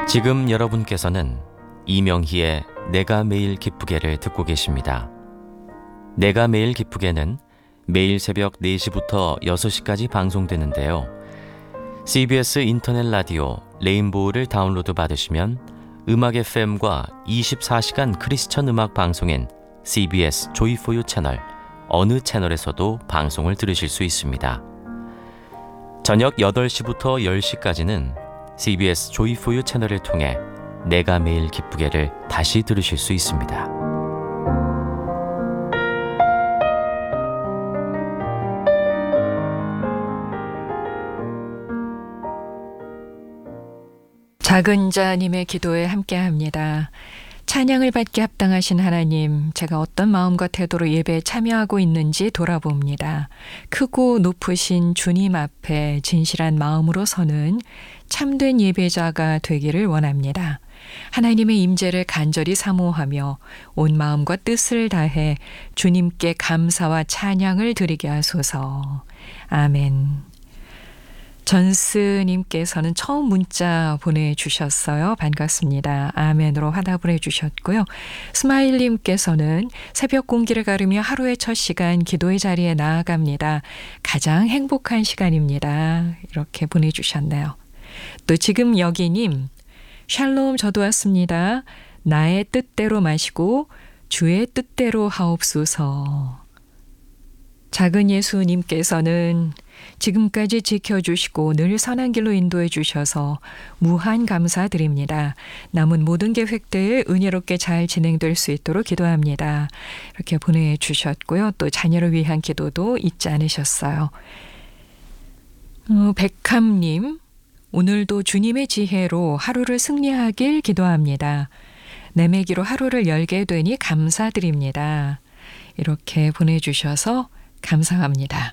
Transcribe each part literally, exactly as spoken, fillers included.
지금 여러분께서는 이명희의 내가 매일 기쁘게를 듣고 계십니다. 내가 매일 기쁘게는 매일 새벽 네 시부터 여섯 시까지 방송되는데요. 씨비에스 인터넷 라디오 레인보우를 다운로드 받으시면 음악 에프엠과 이십사 시간 크리스천 음악 방송인 씨비에스 조이포유 채널 어느 채널에서도 방송을 들으실 수 있습니다. 저녁 여덟 시부터 열 시까지는 씨비에스 조이포유 채널을 통해 내가 매일 기쁘게를 다시 들으실 수 있습니다. 작은 자님의 기도에 함께합니다. 찬양을 받게 합당하신 하나님, 제가 어떤 마음과 태도로 예배에 참여하고 있는지 돌아봅니다. 크고 높으신 주님 앞에 진실한 마음으로 서는 참된 예배자가 되기를 원합니다. 하나님의 임재를 간절히 사모하며 온 마음과 뜻을 다해 주님께 감사와 찬양을 드리게 하소서. 아멘. 전스님께서는 처음 문자 보내주셨어요. 반갑습니다. 아멘으로 화답을 해주셨고요. 스마일님께서는 새벽 공기를 가르며 하루의 첫 시간 기도의 자리에 나아갑니다. 가장 행복한 시간입니다. 이렇게 보내주셨네요. 또 지금 여기님, 샬롬 저도 왔습니다. 나의 뜻대로 마시고 주의 뜻대로 하옵소서. 작은 예수님께서는 지금까지 지켜주시고 늘 선한 길로 인도해 주셔서 무한 감사드립니다. 남은 모든 계획들 은혜롭게 잘 진행될 수 있도록 기도합니다. 이렇게 보내주셨고요. 또 자녀를 위한 기도도 잊지 않으셨어요. 어, 백함님, 오늘도 주님의 지혜로 하루를 승리하길 기도합니다. 내매기로 하루를 열게 되니 감사드립니다. 이렇게 보내주셔서 감사합니다.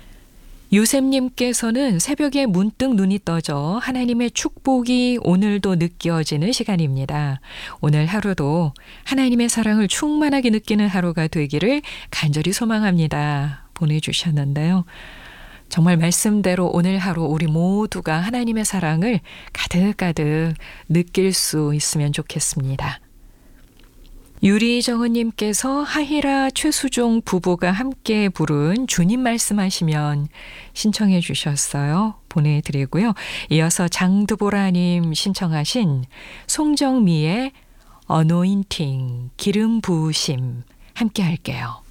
유샘님께서는 새벽에 문득 눈이 떠져 하나님의 축복이 오늘도 느껴지는 시간입니다. 오늘 하루도 하나님의 사랑을 충만하게 느끼는 하루가 되기를 간절히 소망합니다. 보내주셨는데요. 정말 말씀대로 오늘 하루 우리 모두가 하나님의 사랑을 가득가득 느낄 수 있으면 좋겠습니다. 유리정은님께서 하희라 최수종 부부가 함께 부른 주님 말씀하시면 신청해 주셨어요. 보내드리고요. 이어서 장드보라님 신청하신 송정미의 어노인팅 기름 부으심 함께 할게요.